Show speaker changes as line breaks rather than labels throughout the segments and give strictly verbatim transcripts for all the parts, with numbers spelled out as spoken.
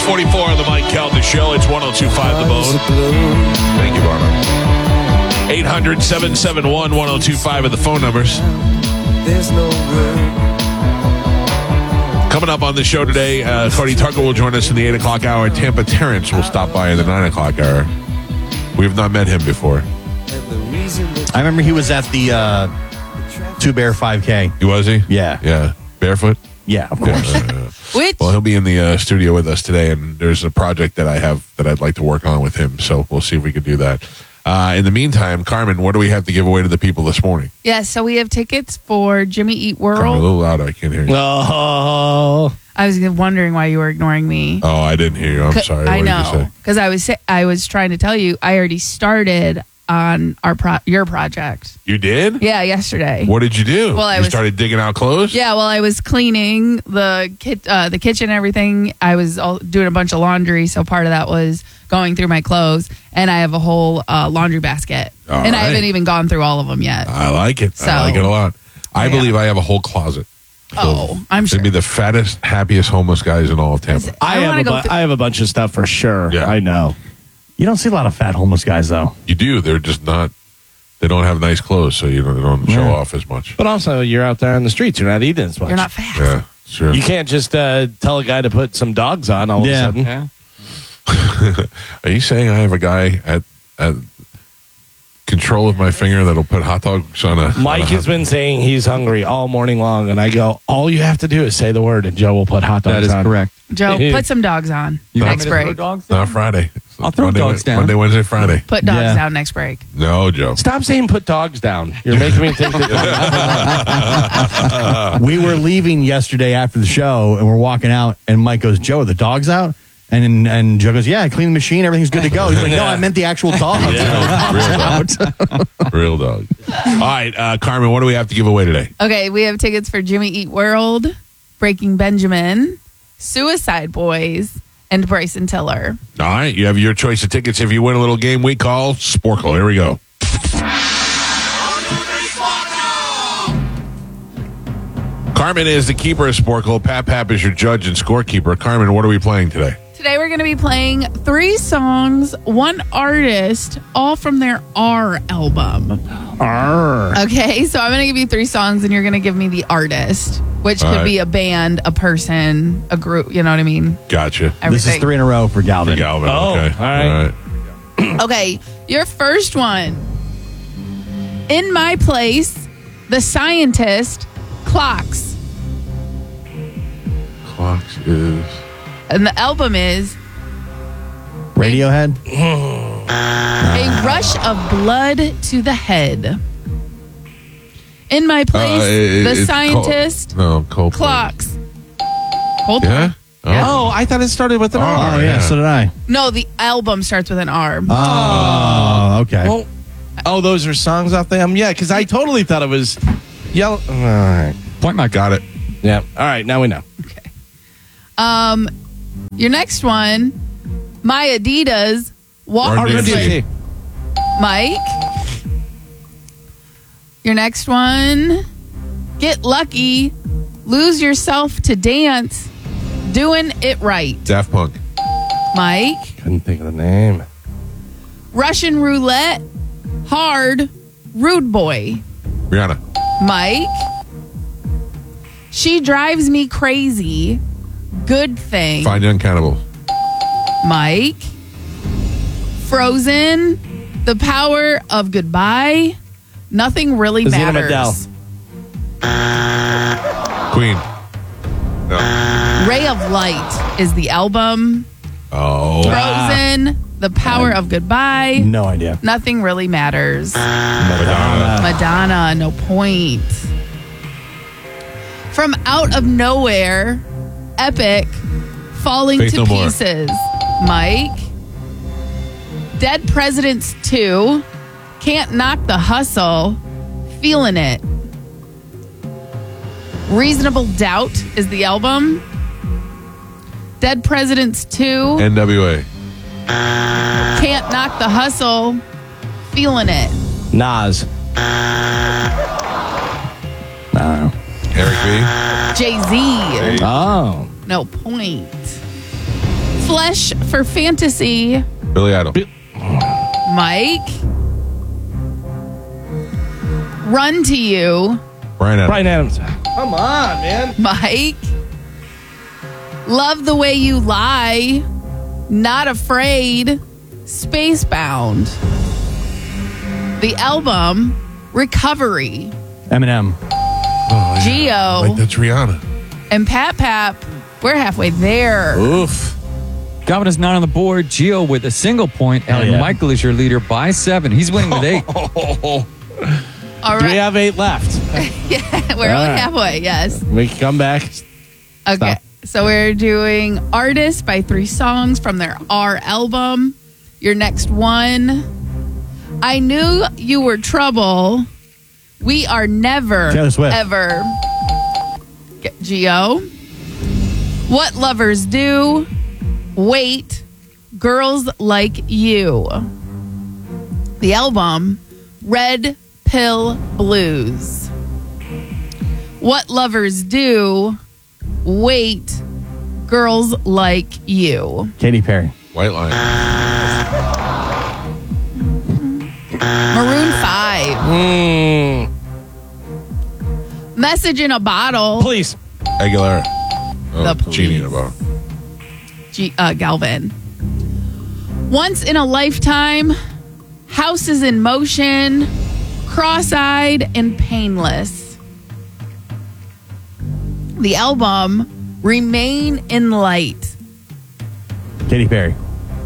forty-four on the Mike Calda Show. It's one oh two point five The Bone. Thank you, Barnum. eight hundred, seven seven one, one oh two five are the phone numbers.
There's no room.
Coming up on the show today, uh, Cody Tucker will join us in the eight o'clock hour. Tampa Terrence will stop by in the nine o'clock hour. We have not met him before.
I remember he was at the uh, Two Bear five K.
He was he?
Yeah.
Yeah. Barefoot?
Yeah, of course.
Uh,
Which?
well, he'll be in the uh, studio with us today, and there's a project that I have that I'd like to work on with him, so we'll see if we can do that. Uh, in the meantime, Carmen, what do we have to give away to the people this morning?
Yeah, so we have tickets for Jimmy Eat
Carmen, a
World.
little louder. I can't hear you.
Oh.
I was wondering why you were ignoring me.
Oh, I didn't hear you. I'm sorry. What
I
did you
know
say?
because I was sa- I was trying to tell you I already started on our pro- your project.
You did?
Yeah, yesterday.
What did you do?
Well, I
you
was-
started digging out clothes?
Yeah, well, I was cleaning the kit, uh, the kitchen, and everything. I was all doing a bunch of laundry, so part of that was going through my clothes, and I have a whole uh, laundry basket,
All
and I
right.
haven't even gone through all of them yet.
I like it.
So-
I like it a lot. I
Yeah.
believe I have a whole closet.
Oh, I'm sure.
They'd be the fattest, happiest homeless guys in all of Tampa.
I,
I wanna
have a
go
bu-
through-
I have a bunch of stuff for sure.
Yeah.
I know. You don't see a lot of fat homeless guys, though.
You do. They're just not, they don't have nice clothes, so you don't, they don't show
Yeah.
off as much.
But also, you're out there on the streets. You're not eating as much.
You're not fast.
Yeah, sure.
You can't just uh, tell a guy to put some dogs on all
Yeah.
of a sudden.
Yeah.
Are you saying I have a guy at, at control of my finger that'll put hot dogs on a... on
Mike
a
has
hot-
been saying he's hungry all morning long, and I go, all you have to do is say the word, and Joe will put hot dogs
That is
on.
correct.
Joe, put some dogs on
You want
next
me to throw
break.
dogs down?
Not Friday.
I'll throw
Monday,
dogs down.
Monday, Wednesday, Friday.
Put dogs
Yeah.
down next break.
No, Joe.
Stop saying put dogs down. You're making me think that.
We were leaving yesterday after the show, and we're walking out, and Mike goes, Joe, are the dogs out? And and Joe goes, yeah, I cleaned the machine. Everything's good to go. He's like, no, I meant the actual dogs.
Real dog. Real dog. All right, uh, Carmen, what do we have to give away today?
Okay, we have tickets for Jimmy Eat World, Breaking Benjamin, Suicide Boys, and Bryson Tiller.
All right, you have your choice of tickets. If you win a little game we call Sporkle. Here we go. Carmen is the keeper of Sporkle. Pat Pap is your judge and scorekeeper. Carmen, what are we playing today?
Today we're going to be playing three songs, one artist, all from their R album. Okay, so I'm going to give you three songs and you're going to give me the artist, which
All
could
right.
be a band, a person, a group, you know what I mean?
Gotcha.
This is
Everything.
three in a row for Galvin.
Galvin.
Oh,
okay.
all right.
All right.
Okay, your first one. In My Place, The Scientist, Clocks.
Clocks is...
And the album is
Radiohead?
A Rush of Blood to the Head. In My Place,
Uh, it-
The
it's
Scientist,
Cold, no, Coldplay.
Clocks. Coldplay?
Yeah? Oh.
Oh, I thought it started with an
Oh,
R.
Oh, yeah,
yeah.
so did I.
No, the album starts with an R.
Oh, okay.
Well, oh, those are songs off the album? Yeah, because I totally thought it was Yellow. All right.
Point my
Got it.
Yeah. All right, now we know.
Okay. Um, your next one, My Adidas, Walk
Run
This
D M C.
Way. Mike. Your next one, Get Lucky, Lose Yourself to Dance, Doing It Right.
Daft Punk.
Mike.
Couldn't think of the name.
Russian Roulette, Hard, Rude Boy.
Rihanna.
Mike. She Drives Me Crazy, Good Thing.
Fine Young Cannibals.
Mike. Frozen, The Power of Goodbye, Nothing Really
Zena
Matters.
Queen. No.
Ray of Light is the album.
Oh.
Frozen, The Power of Goodbye,
No idea.
Nothing Really Matters.
Madonna.
Madonna, no point. From Out of Nowhere, Epic, Falling
Faith
to
No More.
Pieces. Mike. Dead Presidents two, Can't Knock the Hustle, Feeling It. Reasonable Doubt is the album. Dead Presidents two,
N W A.
Can't Knock the Hustle, Feeling It.
Nas.
No.
Eric B.
Jay-Z,
Oh.
no point. Flesh for Fantasy,
Billy Idol.
Mike. Run to You,
Brian Adams.
Brian Adams. Come on, man.
Mike. Love the Way You Lie, Not Afraid, Spacebound. The album, Recovery.
Eminem.
Oh, yeah.
Geo.
Like that's Rihanna.
And Pap Pap, we're halfway there.
Oof.
Galvin is not on the board. Gio with a single point, and
yeah.
Michael is your leader by seven. He's winning with eight.
All
Do we
right.
have eight left?
Yeah, we're
All
only
right.
halfway, yes.
We can come back.
Okay.
Stop.
So we're doing Artists by three songs from their R album. Your next one, I Knew You Were Trouble. We Are Never,
Taylor Swift.
ever. Get Gio. What Lovers Do. Wait. Girls Like You. The album, Red Pill Blues. What Lovers Do. Wait. Girls Like You.
Katy Perry.
White Line.
Maroon five.
Mm,
Message in a Bottle.
please.
Aguilera. Oh,
The
Genie in a
Police.
Bottle.
G- uh, Galvin. Once in a Lifetime. Houses in Motion. Cross-Eyed and Painless. The album, Remain in Light.
Katy Perry.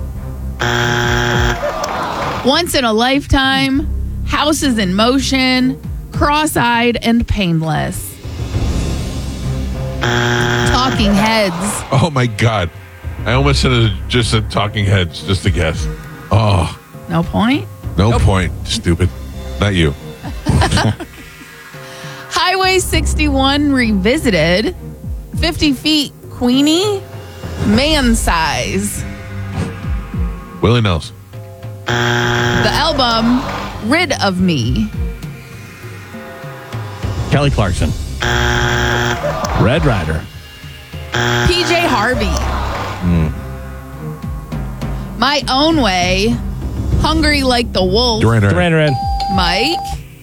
Once in a Lifetime, Houses in Motion, Cross-Eyed and Painless. Talking Heads.
Oh my God. I almost said it just said Talking Heads, just a guess. Oh,
No point.
no point. Stupid. Not you.
Highway sixty-one Revisited. fifty Feet Queenie. Man Size.
Willie Nelson.
The album, Rid of Me.
Kelly Clarkson.
Red Rider.
P J Harvey. My Own Way. Hungry Like the Wolf.
Duran Duran.
Duran Duran.
Mike.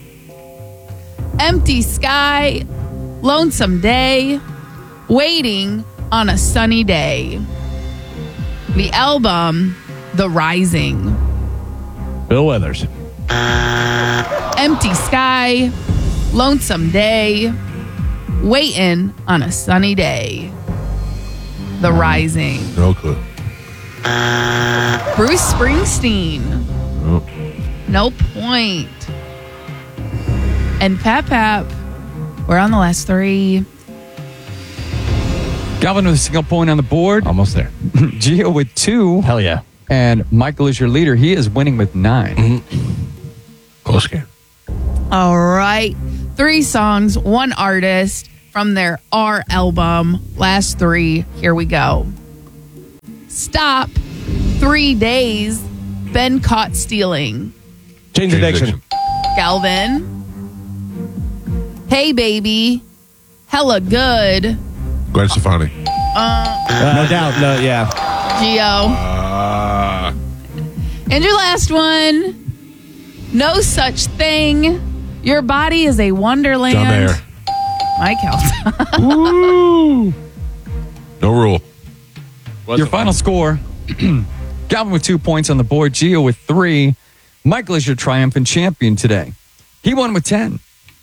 Empty Sky. Lonesome Day. Waiting on a Sunny Day. The album, The Rising.
Bill Withers.
Empty Sky. Lonesome Day. Waiting on a Sunny Day. The Rising.
No clue.
Bruce Springsteen.
Nope.
No point. And Pap Pap, we're on the last three.
Galvin with a single point on the board.
Almost there.
Gio with two.
Hell yeah.
And Michael is your leader. He is winning with nine.
Close game.
All right. Three songs, one artist from their R album. Last three. Here we go. Stop. Three Days. Been Caught Stealing.
Change
Change
addiction.
addiction.
Galvin. Hey Baby. Hella Good.
Gwen Stefani.
No doubt.
No, yeah.
Gio.
Uh,
And your last one. No Such Thing. Your Body is a Wonderland.
John Mayer.
Mike Helton.
No rule.
Your final score. Galvin with two points on the board. Gio with three. Michael is your triumphant champion today. He won with ten.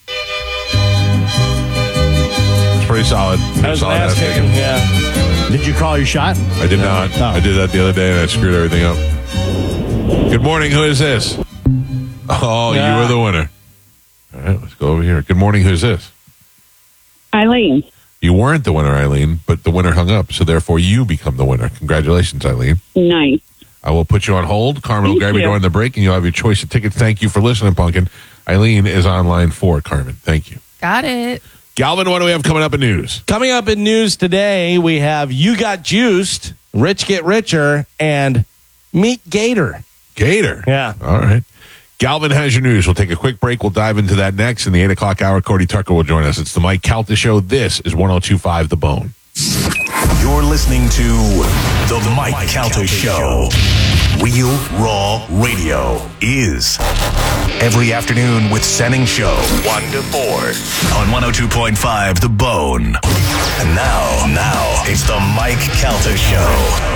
It's pretty solid.
That
Pretty
was
solid
ass
ass
kicking.
kicking.
Yeah.
Did you call your shot?
I did not.
Oh.
I did that the other day and I screwed everything up. Good morning. Who is this? Oh,
Yeah.
you were the winner. All right, let's go over here. Good morning. Who's this?
Eileen.
You weren't the winner, Eileen, but the winner hung up, so therefore you become the winner. Congratulations, Eileen.
Nice.
I will put you on hold. Carmen will
Thank
grab you
you.
during the break, and you'll have your choice of tickets. Thank you for listening, Pumpkin. Eileen is on line four, Carmen. Thank you.
Got it.
Galvin, what do we have coming up in news?
Coming up in news today, we have You Got Juiced, Rich Get Richer, and Meet Gator.
Gator.
Yeah.
All right. Galvin has your news. We'll take a quick break. We'll dive into that next. In the eight o'clock hour, Cody Tucker will join us. It's the Mike Calta Show. This is one oh two point five The Bone.
You're listening to The Mike, Mike Calta Show. Real Raw Radio is every afternoon with Senning Show, one to four on one oh two point five The Bone. And now, now, it's The Mike Calta Show.